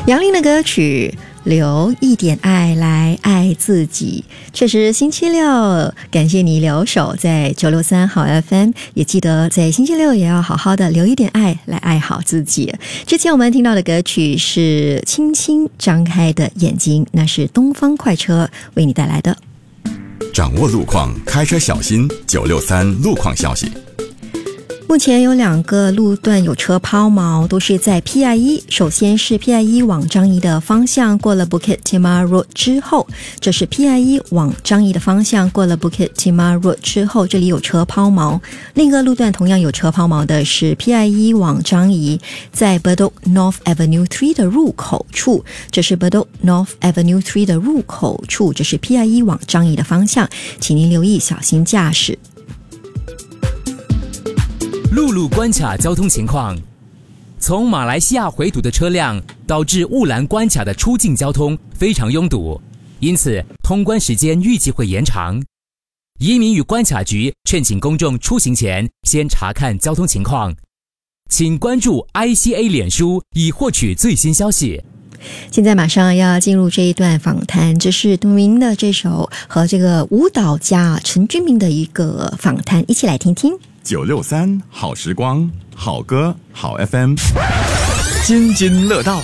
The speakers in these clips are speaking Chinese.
杨林的歌曲留一点爱来爱自己，确实星期六感谢你留守在963好 FM， 也记得在星期六也要好好的留一点爱来爱好自己。之前我们听到的歌曲是轻轻张开的眼睛，那是东方快车为你带来的。 掌握路况，开车小心963路况消息。 目前有2个路段有车抛锚，都是在 PI1。首先是 PI1 往樟宜的方向，过了 Bukit Timah Road 之后，这是 PI1 往樟宜的方向，过了 Bukit Timah Road 之后，这里有车抛锚。另一个路段同样有车抛锚的是 PI1 往樟宜，在 Bedok North Avenue 3的入口处，这是 Bedok North Avenue 3的入口处，这是 PI1 往樟宜的方向，请您留意，小心驾驶。 陆路关卡交通情况，从马来西亚回堵的车辆导致雾兰关卡的出境交通非常拥堵，因此通关时间预计会延长。移民与关卡局劝请公众出行前先查看交通情况，请关注 ICA 脸书以获取最新消息。 现在马上要进入这一段访谈，这是杜明的这首和这个舞蹈家陈君明的一个访谈，一起来听听。 963好时光，好歌好 FM， 津津乐道。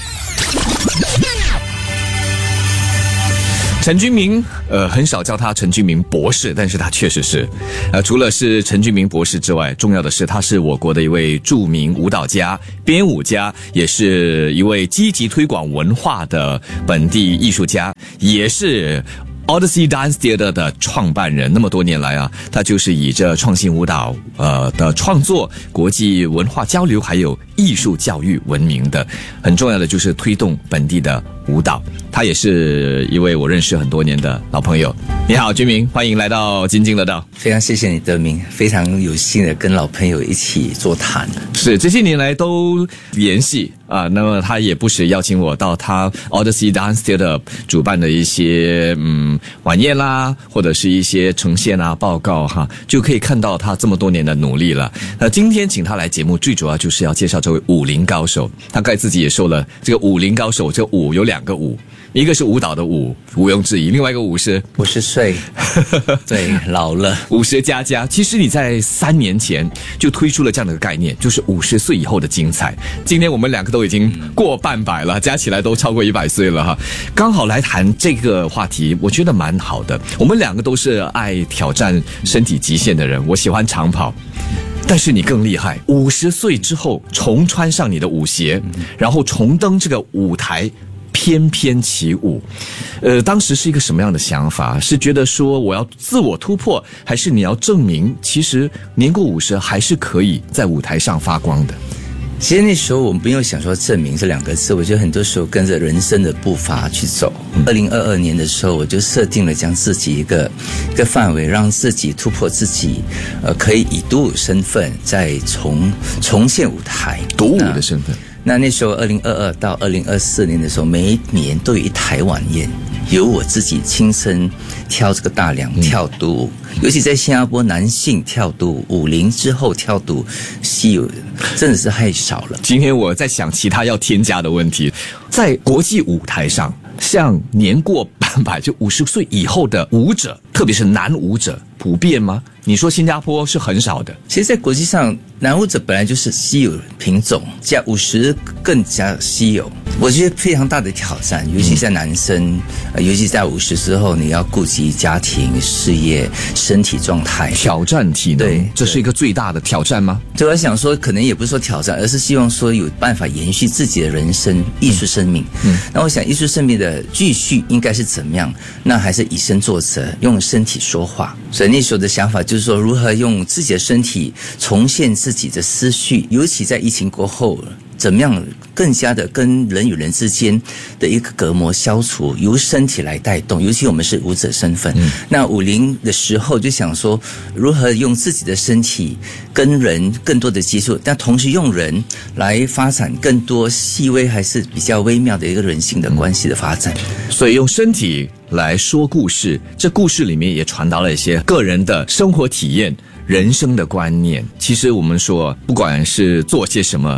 陈君明，很少叫他陈君明博士，但是他确实是，除了是陈君明博士之外，重要的是他是我国的一位著名舞蹈家、编舞家，也是一位积极推广文化的本地艺术家，也是Odyssey Dance Theatre 的创办人。那么多年来啊，他就是以这创新舞蹈的创作、国际文化交流还有艺术教育闻名的。很重要的就是推动本地的舞蹈。他也是一位我认识很多年的老朋友。你好，君明，欢迎来到津津乐道。 非常谢谢你，德明，非常有幸的跟老朋友一起座谈。 是这些年来都联系啊，那么他也不时邀请我到他 Odyssey Dance Theatre 主办的一些晚宴啦，或者是一些呈现啊、报告哈，就可以看到他这么多年的努力了。那今天请他来节目，最主要就是要介绍这位武林高手。他刚才自己也说了，这个武林高手，这武有2个武，一个是舞蹈的舞，毋庸置疑；另外一个武是 50岁，对，老了 50加加。其实你在3年前就推出了这样的一个概念，就是50岁以后的精彩。今天我们2个都已经过半百了，加起来都超过100岁了哈。刚好来谈这个话题，我觉得蛮好的。我们2个都是爱挑战身体极限的人，我喜欢长跑。但是你更厉害，50岁之后重穿上你的舞鞋，然后重登这个舞台，翩翩起舞。当时是一个什么样的想法？是觉得说我要自我突破，还是你要证明其实年过50还是可以在舞台上发光的？ 其实那时候我没有想说证明这2个字，我觉得很多时候跟着人生的步伐去走。2022年的时候，我就设定了将自己一个范围，让自己突破自己，可以以独舞身份再重现舞台， 独舞的身份。 那时候2022到2024年的时候，每一年都有一台晚宴，由我自己亲身挑这个大梁跳独舞。尤其在新加坡，男性跳独舞50之后跳独舞稀有，真的是太少了。 今天我在想其他要添加的问题，在国际舞台上，像年过半百就50岁以后的舞者，特别是男舞者，普遍吗？你说新加坡是很少的， 其实在国际上男舞者本来就是稀有品种，加50更加稀有。我觉得非常大的挑战，尤其在男生，尤其在50之后，你要顾及家庭、事业、身体状态， 挑战体能， 对， 这是一个最大的挑战吗？ 对，我想说，可能也不是说挑战，而是希望说有办法延续自己的人生、艺术生命。那我想，艺术生命的继续应该是怎么样？那还是以身作则，用身体说话。所以那时候的想法就是说，如何用自己的身体重现自己的思绪，尤其在疫情过后，怎么样更加的跟人与人之间的一个隔膜消除，由身体来带动。尤其我们是舞者身份，那50的时候就想说，如何用自己的身体跟人更多的接触，但同时用人来发展更多细微还是比较微妙的一个人性的关系的发展。 所以用身体来说故事，这故事里面也传达了一些个人的生活体验、人生的观念。其实我们说，不管是做些什么，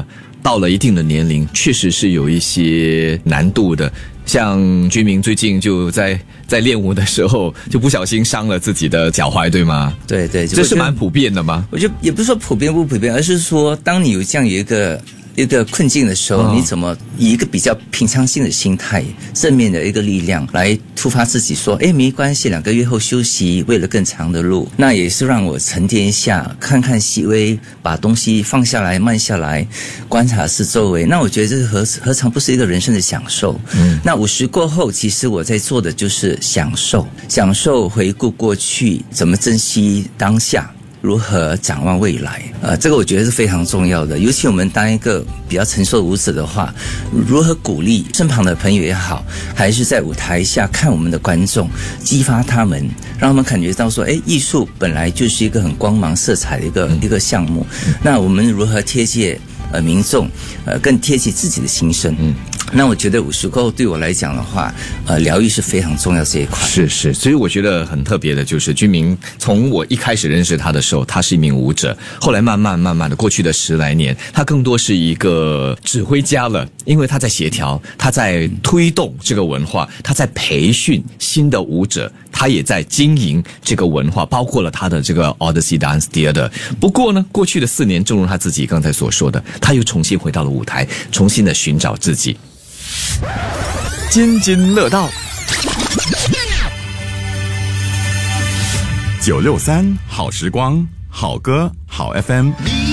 到了一定的年龄，确实是有一些难度的。像居民最近就在练舞的时候就不小心伤了自己的脚踝，对吗？ 对对， 这是蛮普遍的吗？ 我觉得也不是说普遍不普遍，而是说当你有这样一个困境的时候，你怎么以一个比较平常心的心态，正面的一个力量来突发自己说，没关系，2个月后休息，为了更长的路。那也是让我沉淀一下，看看细微，把东西放下来，慢下来，观察四周围。那我觉得这何尝不是一个人生的享受？那50过后，其实我在做的就是享受回顾过去，怎么珍惜当下，如何展望未来。这个我觉得是非常重要的。尤其我们当一个比较成熟的舞者的话，如何鼓励身旁的朋友也好，还是在舞台下看我们的观众，激发他们，让他们感觉到说，艺术本来就是一个很光芒色彩的一个项目。那我们如何贴切民众，更贴切自己的心声。那我觉得50过后对我来讲的话，疗愈是非常重要这一块。 是，所以我觉得很特别的就是居民，从我一开始认识他的时候，他是一名舞者，后来慢慢的过去的10来年，他更多是一个指挥家了，因为他在协调，他在推动这个文化，他在培训新的舞者，他也在经营这个文化，包括了他的这个 Odyssey Dance Theatre。不过呢，过去的4年，正如他自己刚才所说的，他又重新回到了舞台，重新的寻找自己。 津津乐道963好时光，好歌好 FM。